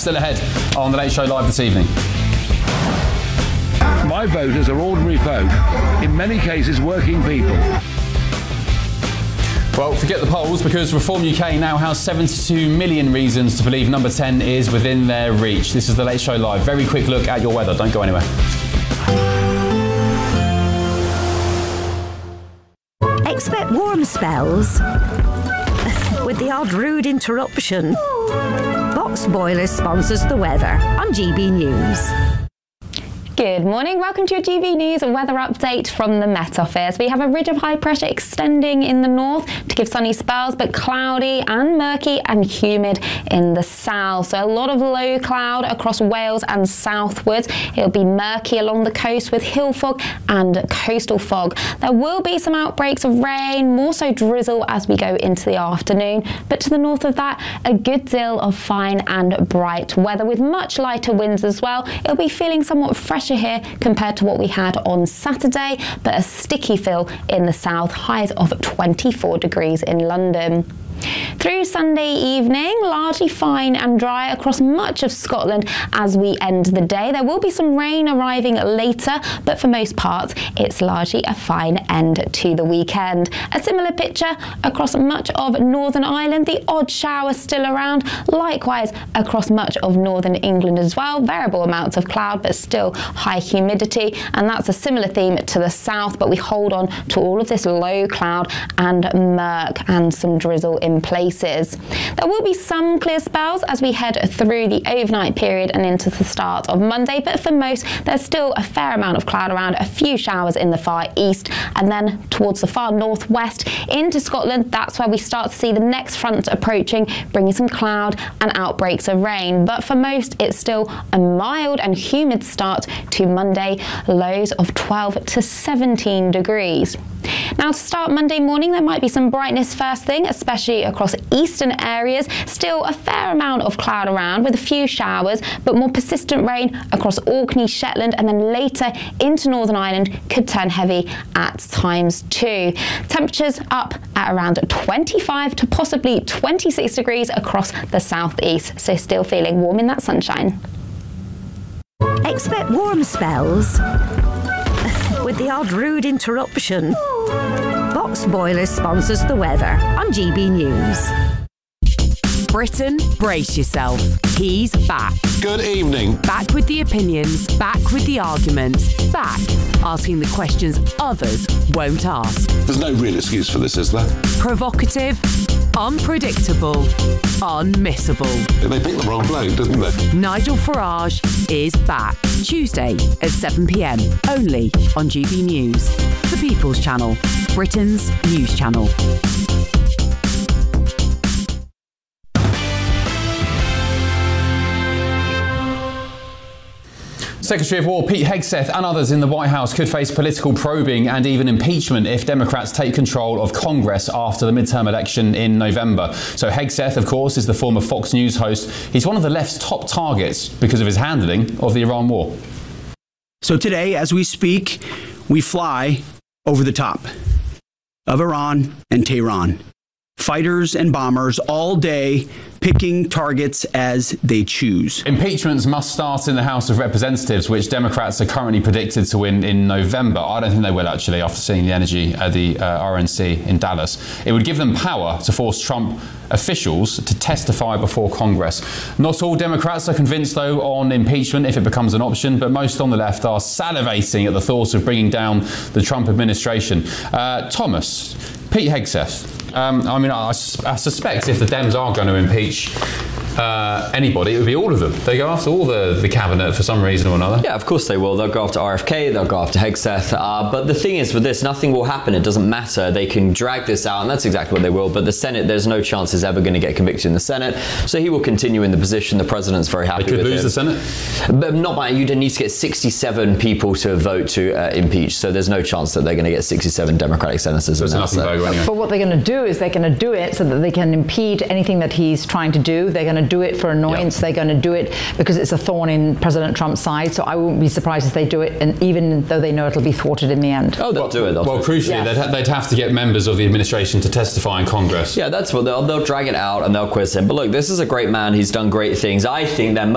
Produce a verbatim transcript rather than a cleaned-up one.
still ahead on The Late Show Live this evening. My voters are ordinary folk, in many cases working people. Well, forget the polls, because Reform U K now has seventy-two million reasons to believe number ten is within their reach. This is The Late Show Live. Very quick look at your weather. Don't go anywhere. Expect warm spells with the odd rude interruption. Box Boilers sponsors the weather on G B News. Good morning, welcome to your G B News weather update from the Met Office. We have a ridge of high pressure extending in the north to give sunny spells, but cloudy and murky and humid in the south. So a lot of low cloud across Wales and southwards. It'll be murky along the coast with hill fog and coastal fog. There will be some outbreaks of rain, more so drizzle as we go into the afternoon. But to the north of that, a good deal of fine and bright weather with much lighter winds as well. It'll be feeling somewhat fresh here compared to what we had on Saturday, but a sticky feel in the south, highs of twenty-four degrees in London. Through Sunday evening, largely fine and dry across much of Scotland as we end the day. There will be some rain arriving later, but for most parts, it's largely a fine end to the weekend. A similar picture across much of Northern Ireland, the odd shower still around. Likewise, across much of Northern England as well. Variable amounts of cloud, but still high humidity. And that's a similar theme to the south, but we hold on to all of this low cloud and murk and some drizzle in places. There will be some clear spells as we head through the overnight period and into the start of Monday, but for most there's still a fair amount of cloud around, a few showers in the far east, and then towards the far northwest into Scotland. That's where we start to see the next front approaching, bringing some cloud and outbreaks of rain. But for most it's still a mild and humid start to Monday, lows of twelve to seventeen degrees. Now to start Monday morning, there might be some brightness first thing, especially across eastern areas. Still a fair amount of cloud around with a few showers, but more persistent rain across Orkney, Shetland, and then later into Northern Ireland could turn heavy at times too. Temperatures up at around twenty-five to possibly twenty-six degrees across the southeast, so still feeling warm in that sunshine. Expect warm spells with the odd rude interruption. Box Boilers sponsors the weather on G B News. Britain, brace yourself. He's back. Good evening. Back with the opinions, back with the arguments, back asking the questions others won't ask. There's no real excuse for this, is there? Provocative, unpredictable, unmissable. They picked the wrong bloke, didn't they? Nigel Farage is back. Tuesday at seven p m, only on G B News. The People's Channel, Britain's news channel. Secretary of War Pete Hegseth and others in the White House could face political probing and even impeachment if Democrats take control of Congress after the midterm election in November. So Hegseth, of course, is the former Fox News host. He's one of the left's top targets because of his handling of the Iran war. So today, as we speak, we fly over the top of Iran and Tehran. Fighters and bombers all day, picking targets as they choose. Impeachments must start in the House of Representatives, which Democrats are currently predicted to win in November. I don't think they will, actually, after seeing the energy at the uh, R N C in Dallas. It would give them power to force Trump officials to testify before Congress. Not all Democrats are convinced, though, on impeachment if it becomes an option, but most on the left are salivating at the thought of bringing down the Trump administration. Uh, Thomas, Pete Hegseth. Um, I mean, I, I suspect if the Dems are going to impeach uh, anybody, it would be all of them. They go after all the, the cabinet for some reason or another. Yeah, of course they will. They'll go after R F K, they'll go after Hegseth. Uh, but the thing is with this, nothing will happen. It doesn't matter. They can drag this out, and that's exactly what they will. But the Senate, there's no chance he's ever going to get convicted in the Senate. So he will continue in the position. The president's very happy with him. They could lose the Senate? But not by, you need to get sixty-seven people to vote to uh, impeach. So there's no chance that they're going to get sixty-seven Democratic senators. There's nothing vote anyway. But what they're going to do is they're going to do it so that they can impede anything that he's trying to do. They're going to do it for annoyance. Yep. They're going to do it because it's a thorn in President Trump's side. So I wouldn't be surprised if they do it, and even though they know it'll be thwarted in the end. Oh, they'll well, do it. They'll well, do it. crucially, yeah. they'd, ha- they'd have to get members of the administration to testify in Congress. Yeah, that's what they'll, they'll drag it out and they'll quiz him. But look, this is a great man. He's done great things. I think they're